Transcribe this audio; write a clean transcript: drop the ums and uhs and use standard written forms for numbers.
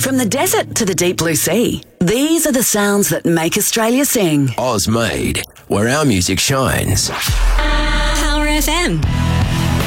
From the desert to the deep blue sea, these are the sounds that make Australia sing. Oz Made, where our music shines. Power FM.